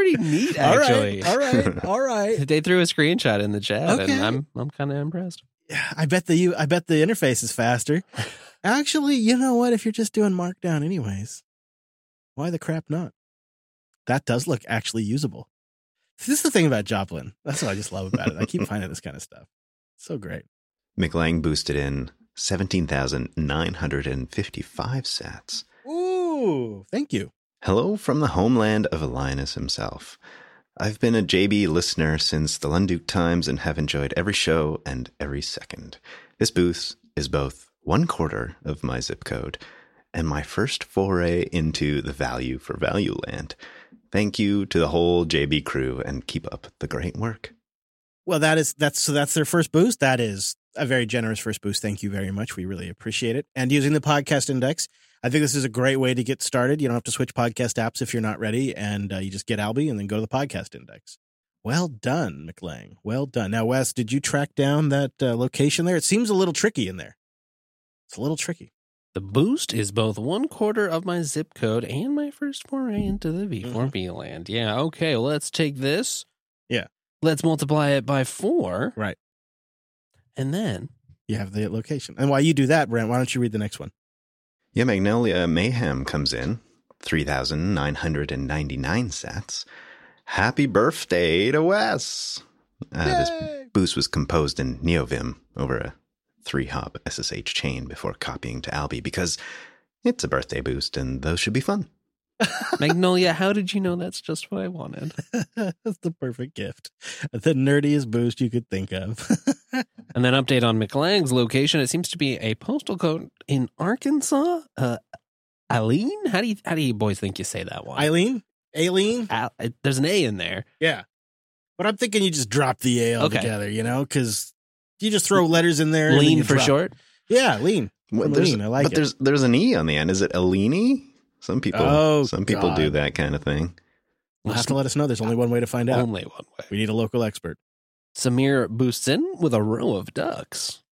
pretty neat, actually. All right. They threw a screenshot in the chat, Okay. and I'm kind of impressed. I bet the interface is faster. Actually, you know what? If you're just doing Markdown anyways, why the crap not? That does look actually usable. This is the thing about Joplin. That's what I just love about it. I keep finding this kind of stuff. So great. McLang boosted in 17,955 sats. Ooh, thank you. Hello from the homeland of Linus himself. I've been a JB listener since the Lunduk times and have enjoyed every show and every second. This boost is both 1/4 of my zip code and my first foray into the value for value land. Thank you to the whole JB crew and keep up the great work. Well, that's their first boost. That is a very generous first boost. Thank you very much. We really appreciate it. And using the podcast index, I think this is a great way to get started. You don't have to switch podcast apps if you're not ready, and you just get Alby and then go to the podcast index. Well done, McLang. Well done. Now, Wes, did you track down that location there? It seems a little tricky in there. It's a little tricky. The boost is both 1/4 of my zip code and my first foray into the V4B land. Yeah, okay, well, let's take this. Yeah. Let's multiply it by 4. Right. And then You have the location. And while you do that, Brent, why don't you read the next one? Yeah, Magnolia Mayhem comes in, 3,999 sats. Happy birthday to Wes! This boost was composed in NeoVim over a 3-hop SSH chain before copying to Alby because it's a birthday boost and those should be fun. Magnolia, how did you know that's just what I wanted? That's the perfect gift. The nerdiest boost you could think of. And then update on McLang's location. It seems to be a postal code in Arkansas. Eileen? How do you boys think you say that one? Aileen? There's an A in there. Yeah. But I'm thinking you just drop the A Okay. altogether, because you just throw letters in there. and then Lean you for drop. short. Yeah, lean. Lean, I like it. There's an E on the end. Is it Alini? Some people God. do that kind of thing. You'll have to let us know. There's only one way to find out. Only one way. We need a local expert. Samir boosts in with a row of ducks.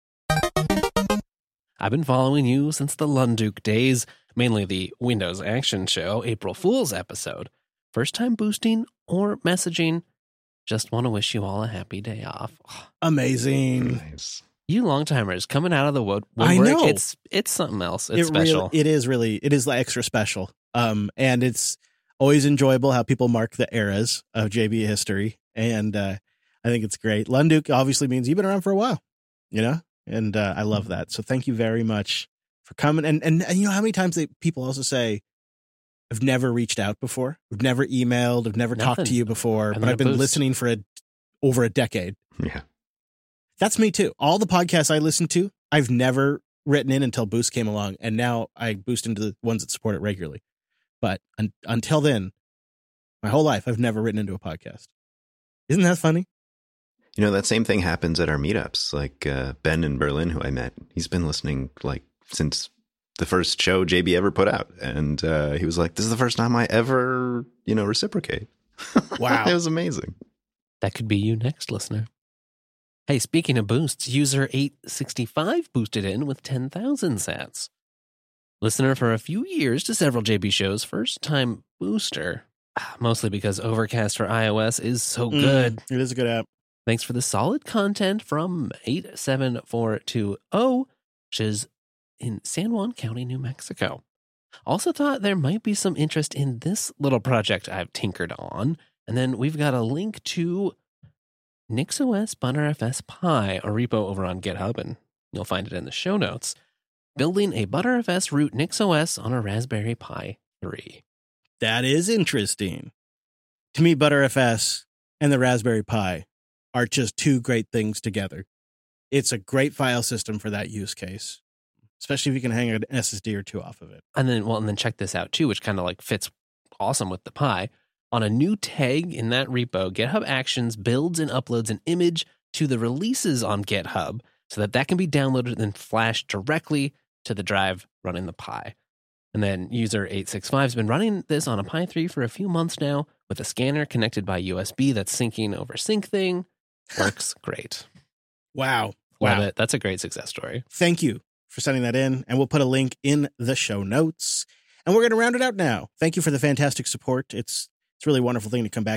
I've been following you since the Lunduk days, mainly the Windows Action Show April Fool's episode. First time boosting or messaging. Just want to wish you all a happy day off. Amazing. Nice. You long-timers coming out of the woodwork. I know. It's something else. It's special. It is like extra special. And it's always enjoyable how people mark the eras of JB history. And I think it's great. Lunduk obviously means you've been around for a while, and I love that. So thank you very much for coming. And you know how many times people also say, I've never reached out before. I've never emailed. I've never talked to you before, And but then I've been boost. listening for over a decade. Yeah. That's me too. All the podcasts I listen to, I've never written in until Boost came along, and now I boost into the ones that support it regularly. But until then, my whole life, I've never written into a podcast. Isn't that funny? That same thing happens at our meetups. Like Ben in Berlin, who I met, he's been listening since the first show JB ever put out. And he was like, this is the first time I ever, reciprocate. Wow. It was amazing. That could be you next, listener. Hey, speaking of boosts, user 865 boosted in with 10,000 sats. Listener for a few years to several JB shows, first time booster. Mostly because Overcast for iOS is so good. It is a good app. Thanks for the solid content from 87420, which is in San Juan County, New Mexico. Also thought there might be some interest in this little project I've tinkered on. And then we've got a link to NixOS ButterFS Pi, a repo over on GitHub, and you'll find it in the show notes. Building a ButterFS root NixOS on a Raspberry Pi 3. That is interesting. To me, ButterFS and the Raspberry Pi are just two great things together. It's a great file system for that use case, especially if you can hang an SSD or two off of it. And then check this out too, which kind of fits awesome with the Pi. On a new tag in that repo, GitHub Actions builds and uploads an image to the releases on GitHub so that can be downloaded and then flashed directly to the drive running the Pi. And then user 865 has been running this on a Pi 3 for a few months now with a scanner connected by USB that's syncing over SyncThing. Works great. Wow. Love it. That's a great success story. Thank you for sending that in, and we'll put a link in the show notes. And we're going to round it out now. Thank you for the fantastic support. It's a really wonderful thing to come back